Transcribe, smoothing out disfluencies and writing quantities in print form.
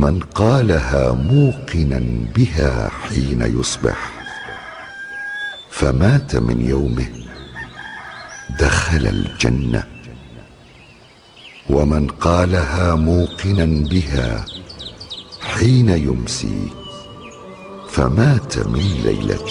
من قالها موقنا بها حين يصبح فمات من يومه دخل الجنة، ومن قالها موقنا بها حين يمسي فمات من ليلته